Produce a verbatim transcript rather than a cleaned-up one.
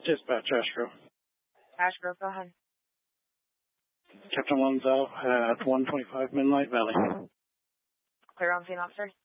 Dispatch, Ashgrove. Ashgrove, go ahead. Captain Lonzo at one twenty-five Midnight Valley. Clear on scene, officer.